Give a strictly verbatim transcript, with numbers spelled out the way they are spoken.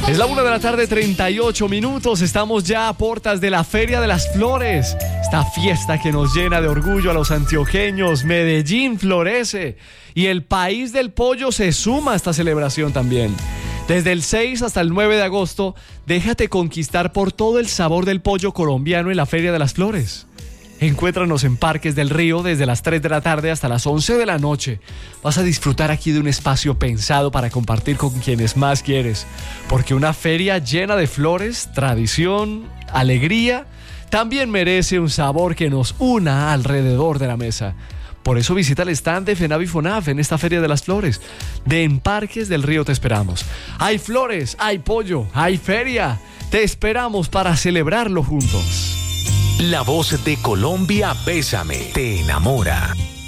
Es la una de la tarde, treinta y ocho minutos. Estamos ya a puertas de la Feria de las Flores. Esta fiesta que nos llena de orgullo a los antioqueños. Medellín florece y el país del pollo se suma a esta celebración también. Desde el seis hasta el nueve de agosto, déjate conquistar por todo el sabor del pollo colombiano en la Feria de las Flores. Encuéntranos en Parques del Río desde las tres de la tarde hasta las once de la noche. Vas a disfrutar aquí de un espacio pensado para compartir con quienes más quieres. Porque una feria llena de flores, tradición, alegría, también merece un sabor que nos una alrededor de la mesa. Por eso visita el stand de FENAVI FONAF en esta Feria de las Flores. De En Parques del Río te esperamos. Hay flores, hay pollo, hay feria. Te esperamos para celebrarlo juntos. La voz de Colombia, Bésame, te enamora.